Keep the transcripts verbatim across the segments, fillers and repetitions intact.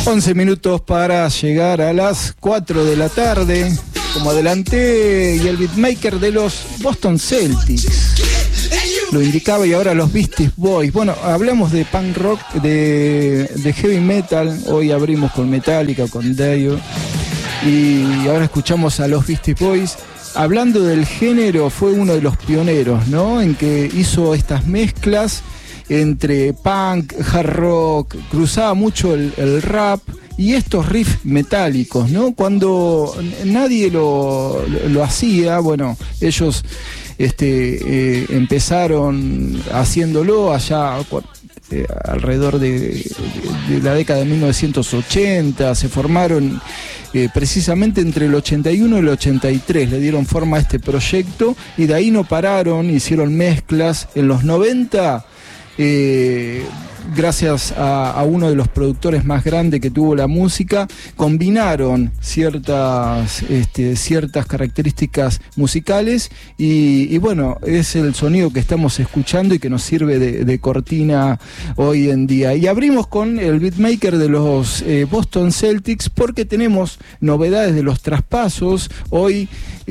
once minutos para llegar a las cuatro de la tarde. Como adelanté, y el beatmaker de los Boston Celtics lo indicaba, y ahora los Beastie Boys. Bueno, hablamos de punk rock, de, de heavy metal. Hoy abrimos con Metallica, con Dio, y ahora escuchamos a los Beastie Boys. Hablando del género, fue uno de los pioneros, ¿no?, en que hizo estas mezclas entre punk, hard rock, cruzaba mucho el, el rap y estos riffs metálicos, ¿no? Cuando nadie lo, lo, lo hacía, bueno, ellos este, eh, empezaron haciéndolo allá eh, alrededor de, de, de la década de mil novecientos ochenta, se formaron eh, precisamente entre el ochenta y uno y el ochenta y tres, le dieron forma a este proyecto y de ahí no pararon, hicieron mezclas. En los noventa, Eh, gracias a, a uno de los productores más grandes que tuvo la música, combinaron ciertas, este, ciertas características musicales y, y bueno, es el sonido que estamos escuchando y que nos sirve de, de cortina hoy en día. Y abrimos con el beatmaker de los eh, Boston Celtics porque tenemos novedades de los traspasos. Hoy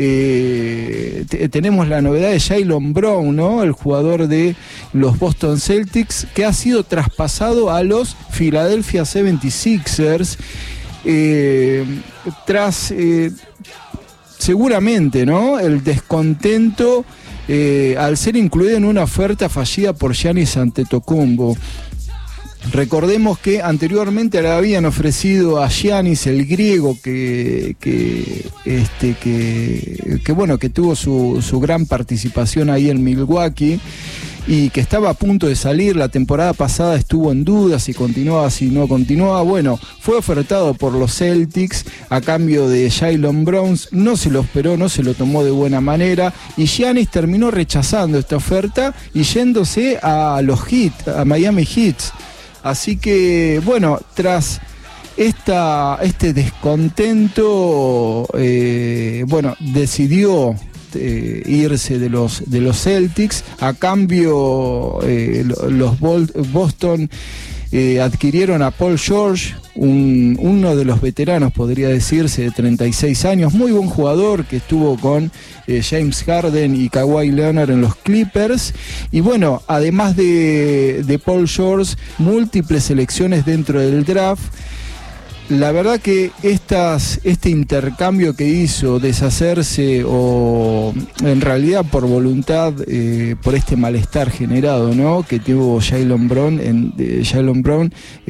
eh, t- tenemos la novedad de Jaylen Brown, ¿no?, el jugador de los Boston Celtics, que ha sido traspasado a los Philadelphia setenta y seis ers eh, tras eh, seguramente, ¿no?, el descontento eh, al ser incluido en una oferta fallida por Giannis Antetokounmpo. Recordemos que anteriormente le habían ofrecido a Giannis, el griego, que, que, este, que, que bueno, que tuvo su, su gran participación ahí en Milwaukee y que estaba a punto de salir. La temporada pasada estuvo en duda si continuaba, si no continuaba. Bueno, fue ofertado por los Celtics a cambio de Jaylen Brown, no se lo esperó, no se lo tomó de buena manera y Giannis terminó rechazando esta oferta y yéndose a los Heat, a Miami Heat. Así que, bueno, tras esta, este descontento, eh, bueno, decidió eh, irse de los, de los Celtics. A cambio, eh, los Boston eh, adquirieron a Paul George, un, uno de los veteranos, podría decirse, de treinta y seis años, muy buen jugador que estuvo con eh, James Harden y Kawhi Leonard en los Clippers. Y bueno, además de, de Paul George, múltiples selecciones dentro del draft. La verdad que estas, este intercambio que hizo, deshacerse o en realidad por voluntad, eh, por este malestar generado, ¿no?, que tuvo Jaylen Brown en, eh, Jaylen Brown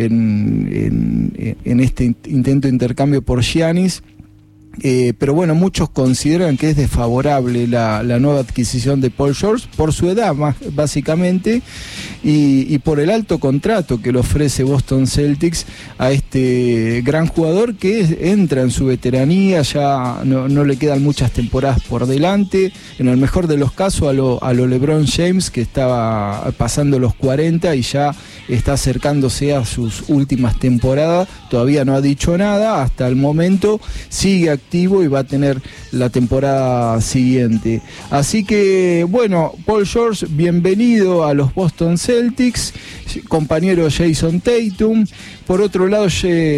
en, en, en este intento de intercambio por Giannis. Eh, pero bueno, muchos consideran que es desfavorable la, la nueva adquisición de Paul George por su edad, más básicamente, y, y por el alto contrato que le ofrece Boston Celtics a este gran jugador que entra en su veteranía. Ya no, no le quedan muchas temporadas por delante, en el mejor de los casos a lo, a lo LeBron James, que estaba pasando los cuarenta y ya está acercándose a sus últimas temporadas. Todavía no ha dicho nada hasta el momento, sigue activo y va a tener la temporada siguiente. Así que bueno, Paul George, bienvenido a los Boston Celtics, compañero Jason Tatum. Por otro lado,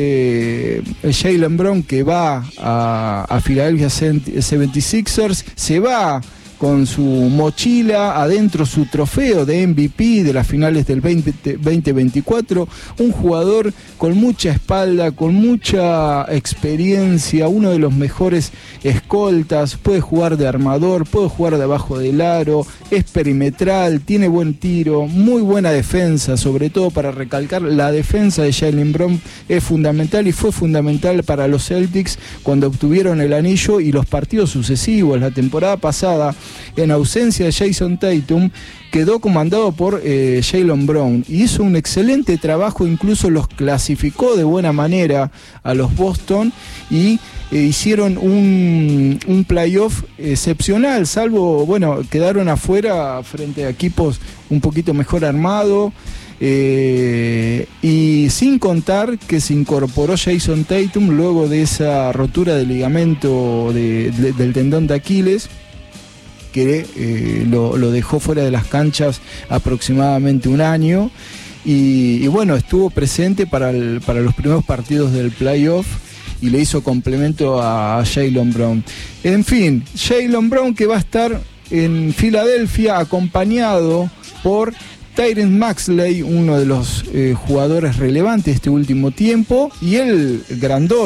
Jaylen Brown, que va a, a Philadelphia setenta y seis ers, se va con su mochila, adentro su trofeo de M V P de las finales del veinte veinticuatro, un jugador con mucha espalda, con mucha experiencia, uno de los mejores escoltas, puede jugar de armador, puede jugar debajo del aro, es perimetral, tiene buen tiro, muy buena defensa, sobre todo para recalcar, la defensa de Jaylen Brown es fundamental y fue fundamental para los Celtics cuando obtuvieron el anillo y los partidos sucesivos. La temporada pasada, en ausencia de Jason Tatum, quedó comandado por eh, Jaylen Brown y hizo un excelente trabajo, incluso los clasificó de buena manera a los Boston y eh, hicieron un, un playoff excepcional, salvo, bueno, quedaron afuera frente a equipos un poquito mejor armados. Eh, y sin contar que se incorporó Jason Tatum luego de esa rotura de ligamento de, de, del tendón de Aquiles, que eh, lo, lo dejó fuera de las canchas aproximadamente un año. y, y bueno, estuvo presente para, el, para los primeros partidos del playoff y le hizo complemento a, a Jaylen Brown. En fin, Jaylen Brown que va a estar en Filadelfia acompañado por Tyrese Maxey, uno de los eh, jugadores relevantes este último tiempo, y el grandote